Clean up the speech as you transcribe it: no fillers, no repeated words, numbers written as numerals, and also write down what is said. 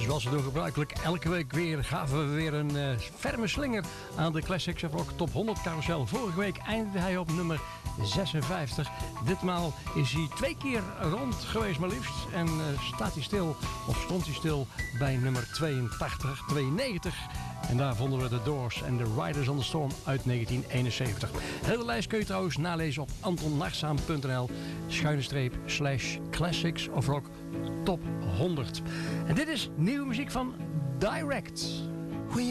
Zoals we doen gebruikelijk, elke week weer gaven we weer een ferme slinger aan de Classics of Rock Top 100 carousel. Vorige week eindigde hij op nummer 56. Ditmaal is hij 2 keer rond geweest maar liefst. En stond hij stil bij nummer 92. En daar vonden we de Doors en The Riders on the Storm uit 1971. De hele lijst kun je trouwens nalezen op antonnachtzaam.nl/classics of rock top 100. En dit is nieuwe muziek van Direct.